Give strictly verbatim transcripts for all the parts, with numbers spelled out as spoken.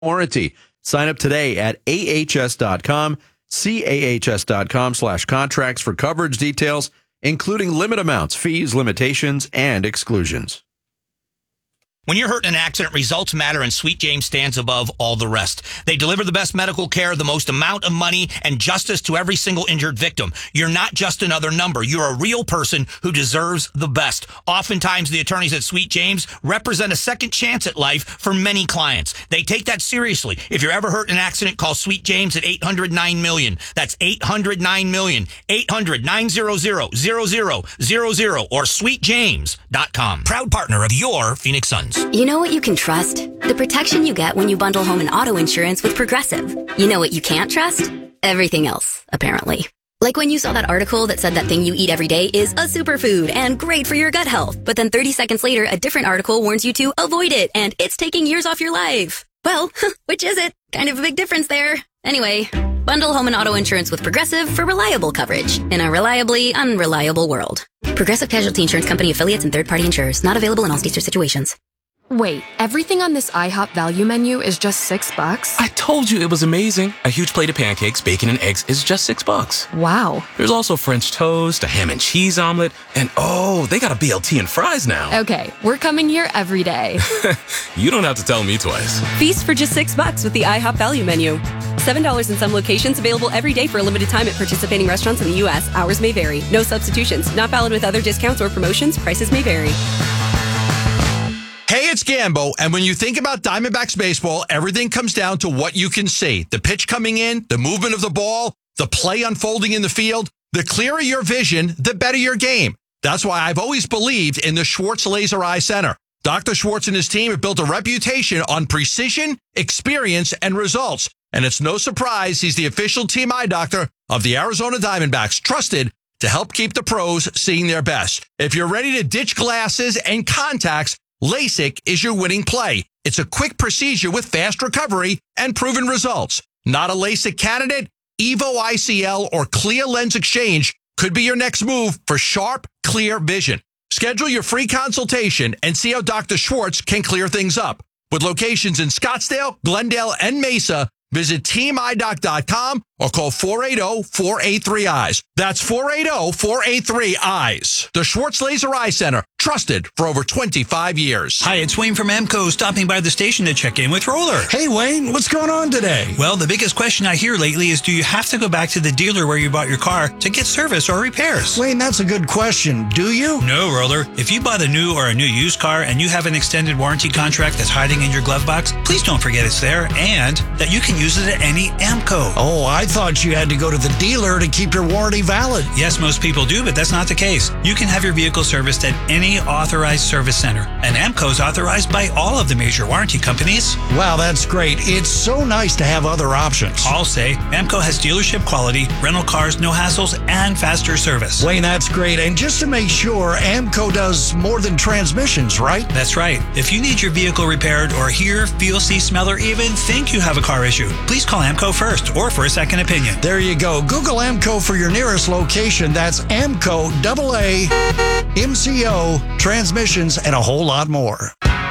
warranty. Sign up today at A H S dot com, C A H S dot com slash contracts for coverage details, including limit amounts, fees, limitations, and exclusions. When you're hurt in an accident, results matter, and Sweet James stands above all the rest. They deliver the best medical care, the most amount of money, and justice to every single injured victim. You're not just another number. You're a real person who deserves the best. Oftentimes, the attorneys at Sweet James represent a second chance at life for many clients. They take that seriously. If you're ever hurt in an accident, call Sweet James at eight hundred nine million. That's eight hundred nine million. eight hundred nine hundred zero zero zero zero or sweet james dot com. Proud partner of your Phoenix Suns. You know what you can trust? The protection you get when you bundle home and auto insurance with Progressive. You know what you can't trust? Everything else, apparently. Like when you saw that article that said that thing you eat every day is a superfood and great for your gut health. But then thirty seconds later, a different article warns you to avoid it and it's taking years off your life. Well, which is it? Kind of a big difference there. Anyway, bundle home and auto insurance with Progressive for reliable coverage in a reliably unreliable world. Progressive Casualty Insurance Company affiliates and third-party insurers. Not available in all states or situations. Wait, everything on this IHOP value menu is just six bucks? I told you it was amazing. A huge plate of pancakes, bacon, and eggs is just six bucks. Wow. There's also French toast, a ham and cheese omelet, and oh, they got a B L T and fries now. Okay, we're coming here every day. You don't have to tell me twice. Feast for just six bucks with the IHOP value menu. seven dollars in some locations, available every day for a limited time at participating restaurants in the U S. Hours may vary. No substitutions. Not valid with other discounts or promotions. Prices may vary. Hey, it's Gambo, and when you think about Diamondbacks baseball, everything comes down to what you can see. The pitch coming in, the movement of the ball, the play unfolding in the field. The clearer your vision, the better your game. That's why I've always believed in the Schwartz Laser Eye Center. Doctor Schwartz and his team have built a reputation on precision, experience, and results. And it's no surprise he's the official team eye doctor of the Arizona Diamondbacks, trusted to help keep the pros seeing their best. If you're ready to ditch glasses and contacts, LASIK is your winning play. It's a quick procedure with fast recovery and proven results. Not a LASIK candidate? Evo I C L or Clear Lens Exchange could be your next move for sharp, clear vision. Schedule your free consultation and see how Doctor Schwartz can clear things up. With locations in Scottsdale, Glendale, and Mesa, visit team eye doc dot com or call four eight zero, four eight three, eyes. That's four eight zero, four eight three, eyes. The Schwartz Laser Eye Center, trusted for over twenty-five years. Hi, it's Wayne from Amco, stopping by the station to check in with Roller. Hey, Wayne, what's going on today? Well, the biggest question I hear lately is, do you have to go back to the dealer where you bought your car to get service or repairs? Wayne, that's a good question. Do you? No, Roller. If you bought a new or a new used car and you have an extended warranty contract that's hiding in your glove box, please don't forget it's there and that you can use it at any Amco. Oh, I thought you had to go to the dealer to keep your warranty valid. Yes, most people do, but that's not the case. You can have your vehicle serviced at any authorized service center, and Amco's authorized by all of the major warranty companies. Wow, that's great. It's so nice to have other options. I'll say Amco has dealership quality, rental cars, no hassles, and faster service. Wayne, that's great. And just to make sure, Amco does more than transmissions, right? That's right. If you need your vehicle repaired or hear, feel, see, smell, or even think you have a car issue, please call Amco first or for a second opinion. There you go. Google Amco for your nearest location. That's Amco, double A, M C O, transmissions, and a whole lot more.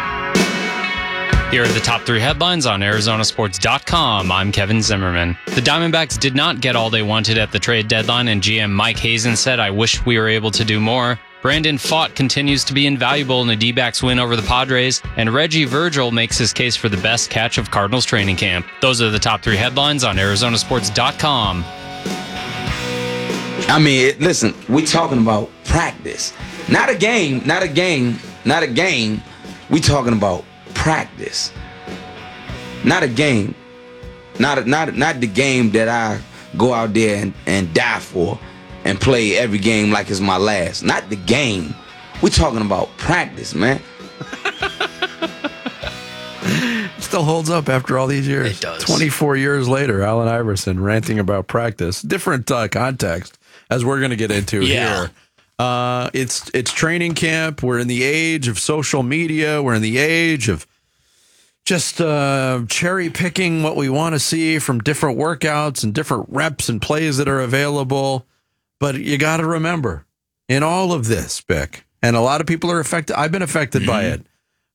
Here are the top three headlines on Arizona Sports dot com. I'm Kevin Zimmerman. The Diamondbacks did not get all they wanted at the trade deadline, and G M Mike Hazen said, "I wish we were able to do more." Brandon Pfaadt continues to be invaluable in the D-backs win over the Padres, and Reggie Virgil makes his case for the best catch of Cardinals training camp. Those are the top three headlines on Arizona Sports dot com. I mean, it, listen, we talking about practice. Not a game, not a game, not a game. We talking about practice. Not a game. Not a, not not the game that I go out there and, and die for and play every game like it's my last. Not the game. We talking about practice, man. Still holds up after all these years. It does. twenty-four years later, Allen Iverson ranting about practice. Different uh, context, as we're going to get into yeah. here. Uh, it's it's training camp. We're in the age of social media. We're in the age of just uh, cherry picking what we want to see from different workouts and different reps and plays that are available. But you got to remember, in all of this, Bick, and a lot of people are affected. I've been affected mm-hmm. by it.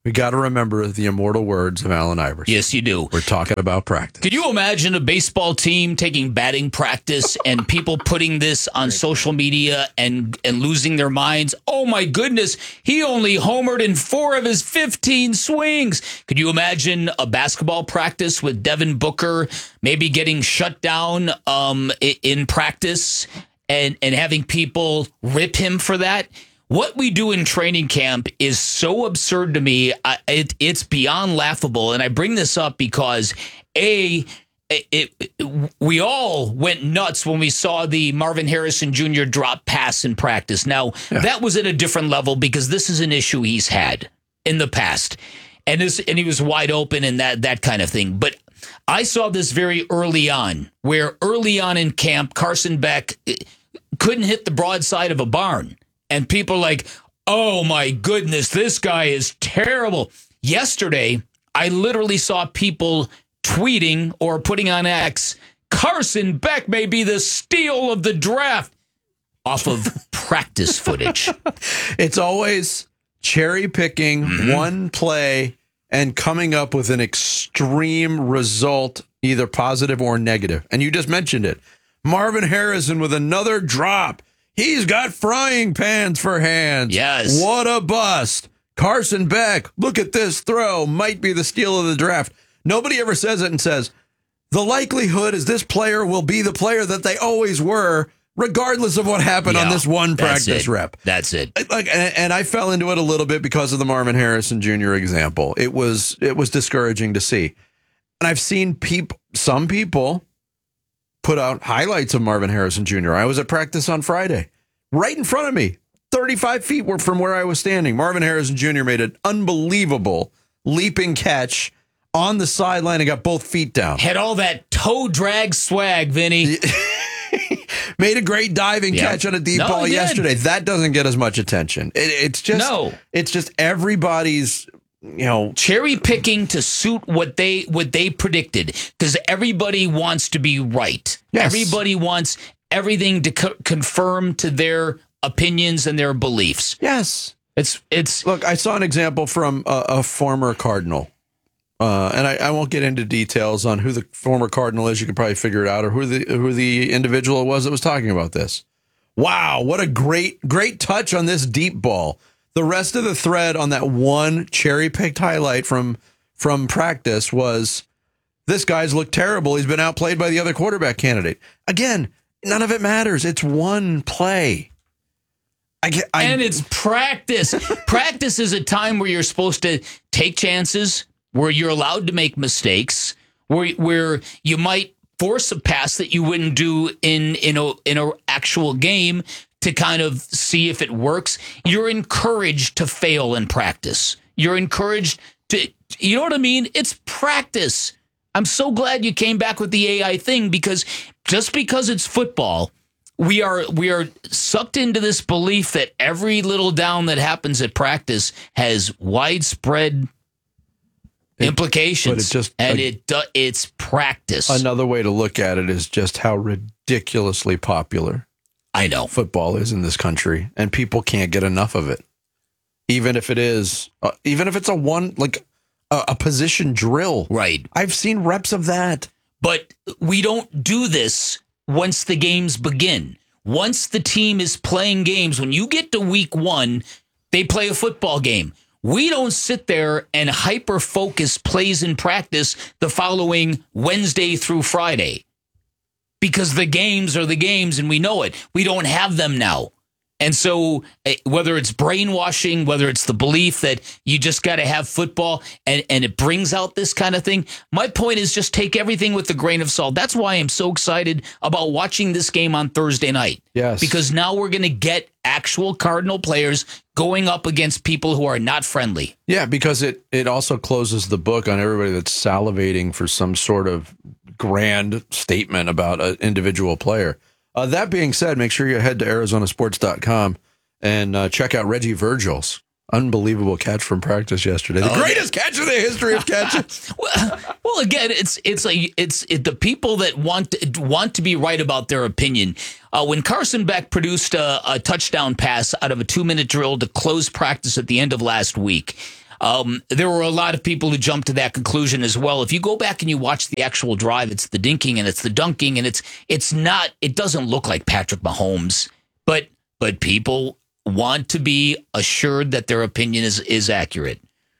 We got to remember the immortal words of Allen Iverson. Yes, you do. We're talking about practice. Could you imagine a baseball team taking batting practice and people putting this on social media and, and losing their minds? Oh, my goodness. He only homered in four of his fifteen swings. Could you imagine a basketball practice with Devin Booker maybe getting shut down um, in practice and, and having people rip him for that? What we do in training camp is so absurd to me. I, it, it's beyond laughable. And I bring this up because, A, it, it, we all went nuts when we saw the Marvin Harrison Junior drop pass in practice. Now, yeah. that was at a different level because this is an issue he's had in the past. And this, and he was wide open and that, that kind of thing. But I saw this very early on, where early on in camp, Carson Beck couldn't hit the broadside of a barn. And people are like, oh, my goodness, this guy is terrible. Yesterday, I literally saw people tweeting or putting on X, Carson Beck may be the steal of the draft off of practice footage. It's always cherry picking mm-hmm. one play and coming up with an extreme result, either positive or negative. And you just mentioned it. Marvin Harrison with another drop. He's got frying pans for hands. Yes. What a bust. Carson Beck, look at this throw. Might be the steal of the draft. Nobody ever says it and says, the likelihood is this player will be the player that they always were, regardless of what happened yeah, on this one practice rep. That's it. Like, and, and I fell into it a little bit because of the Marvin Harrison Junior example. It was it was discouraging to see. And I've seen people, some people put out highlights of Marvin Harrison Junior I was at practice on Friday. Right in front of me, thirty-five feet from where I was standing, Marvin Harrison Junior made an unbelievable leaping catch on the sideline and got both feet down. Had all that toe drag swag, Vinny. Made a great diving yep. catch on a deep no, ball yesterday. That doesn't get as much attention. It, it's just no. It's just everybody's, you know, cherry picking to suit what they what they predicted, because everybody wants to be right. Yes. Everybody wants everything to co- confirm to their opinions and their beliefs. Yes, it's it's. Look, I saw an example from a, a former Cardinal, uh, and I, I won't get into details on who the former Cardinal is. You can probably figure it out, or who the who the individual was that was talking about this. Wow, what a great great touch on this deep ball. The rest of the thread on that one cherry-picked highlight from from practice was, this guy's looked terrible. He's been outplayed by the other quarterback candidate. Again, none of it matters. It's one play. I get, I, and it's practice. Practice is a time where you're supposed to take chances, where you're allowed to make mistakes, where where you might force a pass that you wouldn't do in in a in a actual game, to kind of see if it works. You're encouraged to fail in practice. You're encouraged to, you know what I mean? It's practice. I'm so glad you came back with the A I thing, because just because it's football, we are we are sucked into this belief that every little down that happens at practice has widespread it, implications. But it just, and uh, it uh, it's practice. Another way to look at it is just how ridiculously popular I know football is in this country, and people can't get enough of it. Even if it is, uh, even if it's a one, like a, a position drill. Right. I've seen reps of that. But we don't do this once the games begin. Once the team is playing games, when you get to week one, they play a football game. We don't sit there and hyper-focus plays in practice the following Wednesday through Friday. Because the games are the games, and we know it. We don't have them now. And so whether it's brainwashing, whether it's the belief that you just got to have football, and, and it brings out this kind of thing, my point is just take everything with a grain of salt. That's why I'm so excited about watching this game on Thursday night. Yes. Because now we're going to get actual Cardinal players going up against people who are not friendly. Yeah, because it, it also closes the book on everybody that's salivating for some sort of grand statement about an individual player. Uh, that being said, make sure you head to Arizona Sports dot com and uh, check out Reggie Virgil's unbelievable catch from practice yesterday. The oh, greatest yeah. catch in the history of catches. well, well, again, it's it's like it's it, the people that want to, want to be right about their opinion. Uh, when Carson Beck produced a, a touchdown pass out of a two minute drill to close practice at the end of last week, Um, there were a lot of people who jumped to that conclusion as well. If you go back and you watch the actual drive, it's the dinking and it's the dunking, and it's it's not. It doesn't look like Patrick Mahomes, but but people want to be assured that their opinion is is accurate.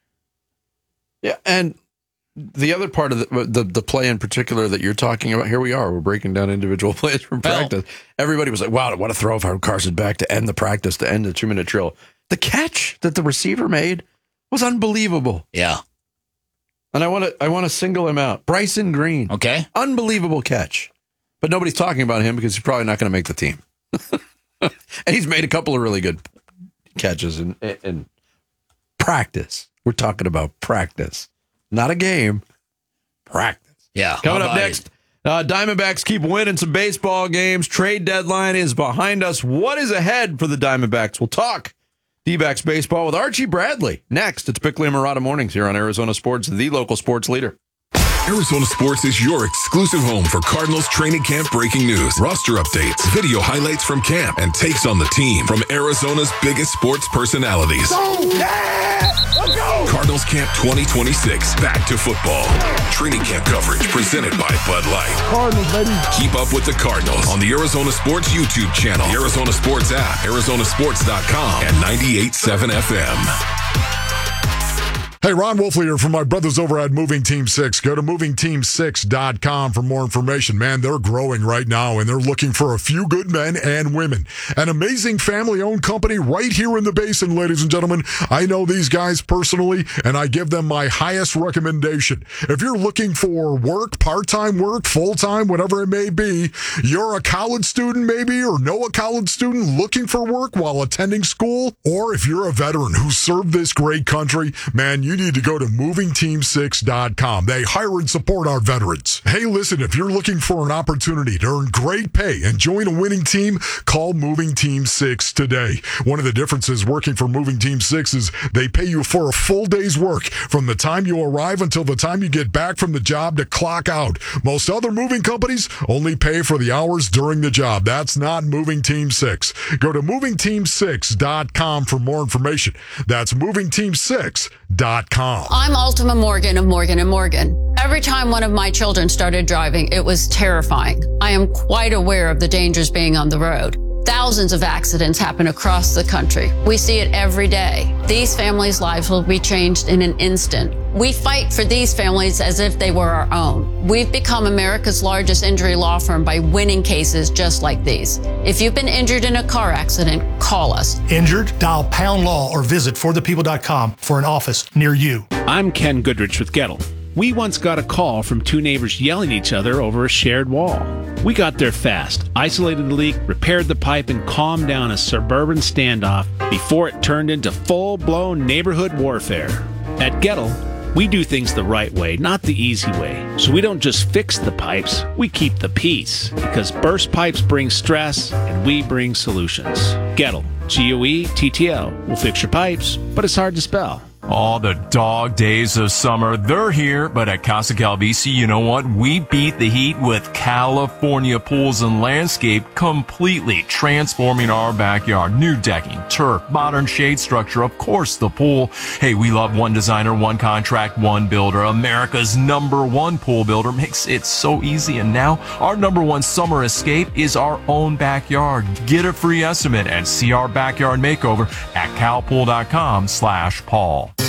Yeah, and the other part of the, the the play in particular that you're talking about, here we are, we're breaking down individual plays from practice. Well, everybody was like, wow, what a throw from Carson Beck to end the practice, to end the two-minute drill. The catch that the receiver made was unbelievable. Yeah. And I want to I want to single him out. Bryson Green. Okay. Unbelievable catch. But nobody's talking about him because he's probably not going to make the team. And he's made a couple of really good catches in, in practice. We're talking about practice. Not a game. Practice. Yeah. Coming up next, uh, Diamondbacks keep winning some baseball games. Trade deadline is behind us. What is ahead for the Diamondbacks? We'll talk D-backs baseball with Archie Bradley. Next, it's Bickley and Murata Mornings here on Arizona Sports, the local sports leader. Arizona Sports is your exclusive home for Cardinals training camp breaking news, roster updates, video highlights from camp, and takes on the team from Arizona's biggest sports personalities. Go! Yeah! Let's go! Cardinals Camp twenty twenty-six, back to football. Training camp coverage presented by Bud Light. Cardinals, baby. Keep up with the Cardinals on the Arizona Sports YouTube channel, the Arizona Sports app, Arizona Sports dot com, and ninety-eight point seven F M. Hey, Ron Wolfley here from my brothers over at Moving Team six. Go to moving team six dot com for more information. Man, they're growing right now, and they're looking for a few good men and women. An amazing family-owned company right here in the Basin, ladies and gentlemen. I know these guys personally, and I give them my highest recommendation. If you're looking for work, part-time work, full-time, whatever it may be, you're a college student maybe, or know a college student looking for work while attending school, or if you're a veteran who served this great country, man, you need to go to moving team six dot com. They hire and support our veterans. Hey, listen, if you're looking for an opportunity to earn great pay and join a winning team, call Moving Team six today. One of the differences working for Moving Team six is they pay you for a full day's work from the time you arrive until the time you get back from the job to clock out. Most other moving companies only pay for the hours during the job. That's not Moving Team six. Go to moving team six dot com for more information. That's moving team six dot com. I'm Ultima Morgan of Morgan and Morgan. Every time one of my children started driving, it was terrifying. I am quite aware of the dangers being on the road. Thousands of accidents happen across the country. We see it every day. These families' lives will be changed in an instant. We fight for these families as if they were our own. We've become America's largest injury law firm by winning cases just like these. If you've been injured in a car accident, call us. Injured? Dial pound law or visit for the people dot com for an office near you. I'm Ken Goodrich with Gettle. We once got a call from two neighbors yelling at each other over a shared wall. We got there fast, isolated the leak, repaired the pipe, and calmed down a suburban standoff before it turned into full-blown neighborhood warfare. At Gettle, we do things the right way, not the easy way. So we don't just fix the pipes, we keep the peace. Because burst pipes bring stress, and we bring solutions. Gettle, G O E T T L, will fix your pipes, but it's hard to spell. All the dog days of summer, they're here, but at Casa Calvisi, you know what? We beat the heat with California Pools and Landscape, completely transforming our backyard. New decking, turf, modern shade structure, of course the pool. Hey, we love one designer, one contract, one builder. America's number one pool builder makes it so easy. And now our number one summer escape is our own backyard. Get a free estimate and see our backyard makeover at calpool dot com slash Paul.